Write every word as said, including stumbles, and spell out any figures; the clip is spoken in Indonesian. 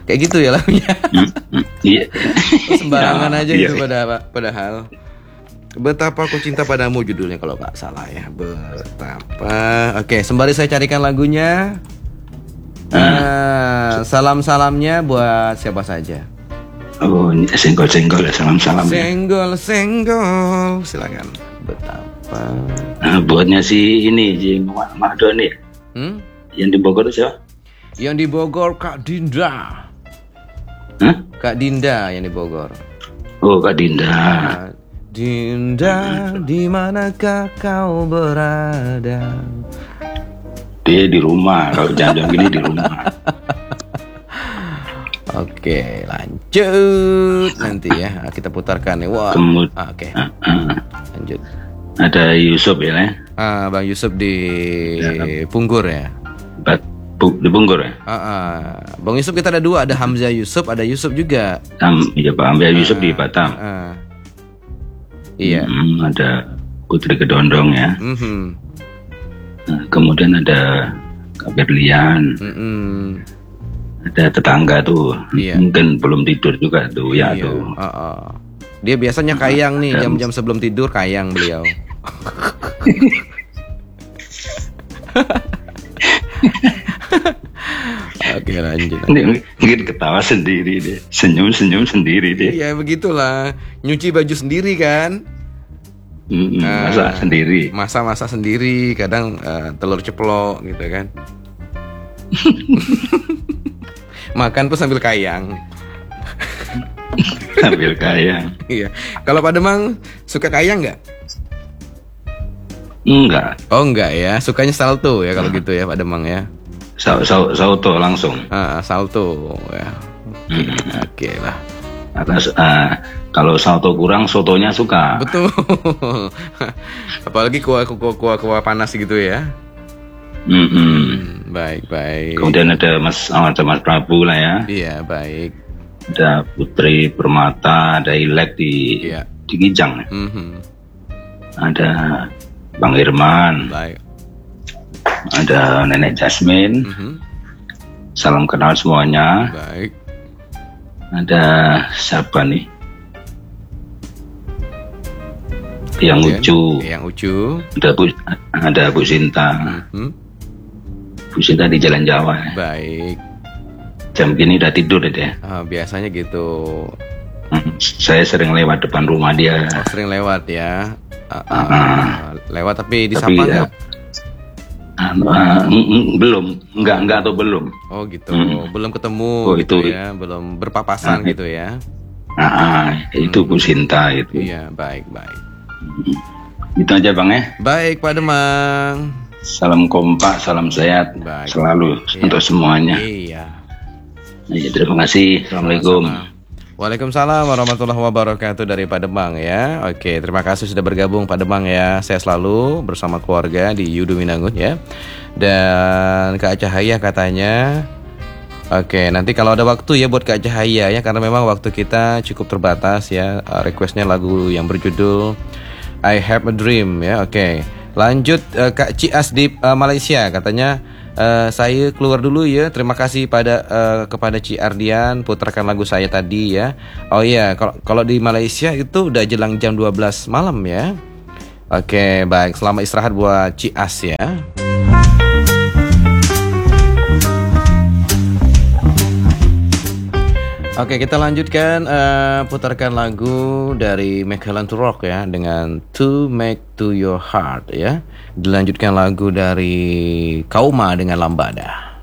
Kayak gitu ya lagunya. Hmm, hmm, Iya. Sembarangan Ya, aja iya. gitu pada padahal. Betapa Aku Cinta Padamu judulnya kalau nggak salah ya. Betapa. Oke, sembari saya carikan lagunya. Ah, salam-salamnya buat siapa saja? Oh, ini senggol-senggol ya, salam-salam ya. Senggol, senggol. Silakan. Betapa. Nah, buatnya si ini, si Mak Mak Doni. Hmm? Yang di Bogor itu siapa? Yang di Bogor Kak Dinda. Hah? Kak Dinda yang di Bogor. Oh, Kak Dinda. Kak Dinda, di manakah kau berada? Dia di rumah, kalau jam-jam gini di rumah. Oke, lanjut nanti ya kita putarkan nih. Wah. Kemud- Ah, Oke, Ah, ah. lanjut. Ada Yusuf ya, eh? Ah, Bang Yusuf di Ya. Punggur ya. Bat, bu, di Bogor ya. Ah, ah. Bang Yusuf kita ada dua, ada Hamzah Yusuf, ada Yusuf juga. Tam, iya Pak Ambil Yusuf di Batam. Ah. Iya. Hmm, ada Putri Kedondong ya. Mhm. Nah, kemudian ada Kak Berlian. Mm-mm. Ada tetangga tuh. Iya. Mungkin belum tidur juga tuh ya Iya. tuh. Ah, ah. Dia biasanya kayang nih jam-jam sebelum tidur kayang beliau. Oke, lanjut. Ini mungkin ketawa sendiri deh, senyum-senyum sendiri deh. Iya begitulah, nyuci baju sendiri kan, Hmm, Ah. masa sendiri. masa-masa sendiri, kadang eh, telur ceplok gitu kan. Makan pun sambil kayang. Sambil kaya. Iya. Kalau Pak Demang suka kayang nggak? Enggak. Oh enggak ya, sukanya salto ya kalau gitu ya Pak Demang ya. Sa sa sauto langsung. Ah, salto ya. Hmm. Oke lah. Atas ah, kalau salto kurang, sotonya suka. Betul. Apalagi kuah kuah kuah kuah panas gitu ya. Hmm, hmm. Hmm, baik baik. Kemudian ada Mas oh, ada Mas Prabu lah ya. Iya baik. Ada Putri Permata, ada Ilek di Iya. di Kijang. Mhm. Ada Bang Irman, Baik. ada Nenek Jasmine. Mhm. Salam kenal semuanya. Baik. Ada siapa nih? Yang Kemudian, lucu. Yang Ucu. Ada Bu, ada Bu Sinta. Mhm. Bu Sinta di Jalan Jawa. Baik. Jam gini udah tidur deh. Ah, biasanya gitu. Hmm, Saya sering lewat depan rumah dia. Oh, sering lewat ya. Ah, ah, Ah. lewat tapi disapa Tapi ya, nggak? ah, ah, mm, mm, belum, enggak enggak atau belum. Oh gitu. Mm. Belum ketemu Oh, gitu itu. ya. Belum berpapasan Ah, gitu ya. Ah, ah, itu Bu Sinta itu. Iya baik baik. Itu aja Bang ya. Baik Pak Demang. Salam kompak, salam sehat Baik. selalu Iya. untuk semuanya. Iya. Ya, terima kasih. Assalamualaikum. Sama-sama. Waalaikumsalam warahmatullahi wabarakatuh dari Pak Demang ya. Oke, terima kasih sudah bergabung Pak Demang ya. Saya selalu bersama keluarga di Yudu Winangun ya. Dan Kak Cahaya katanya, oke nanti kalau ada waktu ya buat Kak Cahaya ya, karena memang waktu kita cukup terbatas ya. Uh, Requestnya lagu yang berjudul I Have a Dream ya. Oke, lanjut uh, Kak Cias di uh, Malaysia katanya. Uh, saya keluar dulu ya. Terima kasih pada uh, kepada Ci Ardian putarkan lagu saya tadi ya. Oh iya, kalau kalau di Malaysia itu udah jelang jam dua belas malam ya. Oke, baik. Selamat istirahat buat Ci As ya. Oke, kita lanjutkan uh, putarkan lagu dari Macallan to Rock ya dengan To Make to Your Heart ya. Dilanjutkan lagu dari Kauma dengan Lambada.